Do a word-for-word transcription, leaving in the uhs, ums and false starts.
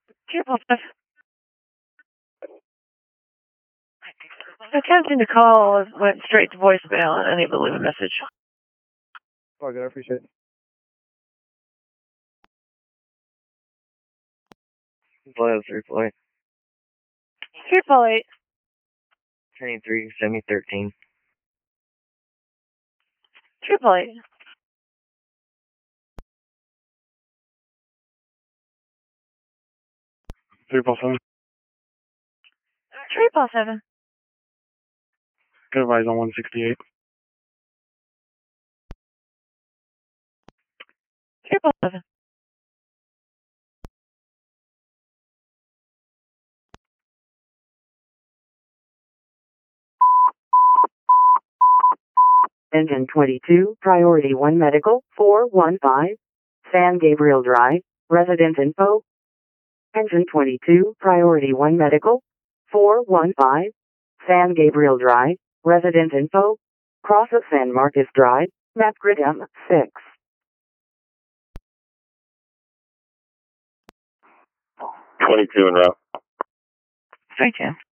Triple five. Attempting to call went straight to voicemail and unable to leave a message. Oh, good. I appreciate it. Hello, three four. Triple eight. twenty-three, seventy, thirteen. Triple eight. Triple seven. Triple seven. Good advice on one sixty-eight. Triple seven. Engine twenty-two, Priority one Medical, four one five, San Gabriel Drive, Resident Info. Engine twenty-two, Priority one Medical, four one five, San Gabriel Drive, Resident Info. Cross of San Marcos Drive, map grid M six. twenty-two in route. Three two.